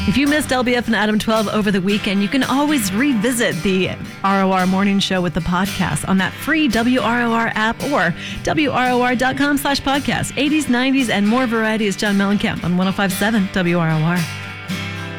If you missed LBF and Adam 12 over the weekend, you can always revisit the ROR Morning Show with the podcast on that free WROR app or WROR.com/podcast. 80s, 90s, and more variety is John Mellencamp on 105.7 WROR.